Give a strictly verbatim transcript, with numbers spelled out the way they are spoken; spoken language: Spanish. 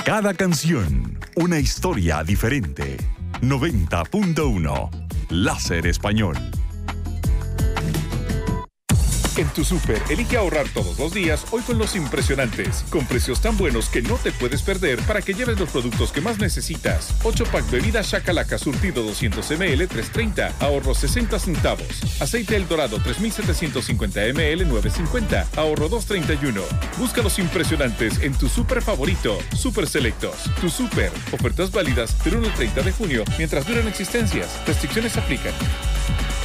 Cada canción, una historia diferente. noventa punto uno, Láser Español. En tu súper, elige ahorrar todos los días, hoy con los impresionantes, con precios tan buenos que no te puedes perder para que lleves los productos que más necesitas. ocho pack bebida Shakalaka surtido doscientos mililitros, tres treinta, ahorro sesenta centavos. Aceite El Dorado tres mil setecientos cincuenta mililitros, nueve cincuenta, ahorro dos treinta y uno. Busca los impresionantes en tu súper favorito, Super Selectos. Tu súper, ofertas válidas del uno al treinta de junio, mientras duran existencias. Restricciones aplican.